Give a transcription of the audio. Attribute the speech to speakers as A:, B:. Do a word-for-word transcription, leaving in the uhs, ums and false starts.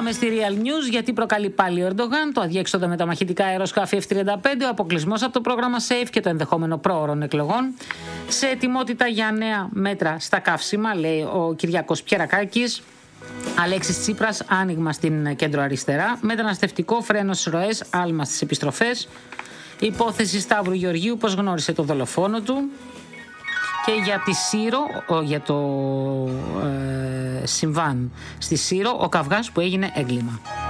A: Πάμε στη Real News, γιατί προκαλεί πάλι ο Ερντογάν το αδιέξοδο με τα μαχητικά αεροσκάφη εφ τριάντα πέντε, ο αποκλεισμός από το πρόγραμμα SAFE και το ενδεχόμενο πρόωρων εκλογών. Σε ετοιμότητα για νέα μέτρα στα καύσιμα, λέει ο Κυριάκος Πιερακάκης. Αλέξης Τσίπρας, άνοιγμα στην κέντρο-αριστερά. Μεταναστευτικό, φρένο στις ροές, άλμα στις επιστροφές. Υπόθεση Σταύρου Γεωργίου, πώς γνώρισε το δολοφόνο του. Και για τη Σύρο, για το ε, συμβάν στη Σύρο, ο καυγάς που έγινε έγκλημα.